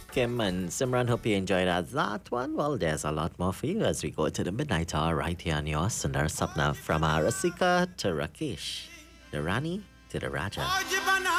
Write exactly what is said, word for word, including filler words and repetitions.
Kim and Simran, hope you enjoyed that one. Well, there's a lot more for you as we go to the midnight hour right here on your Sundar Sapna from our Rasika to Rakesh, the Rani to the Raja.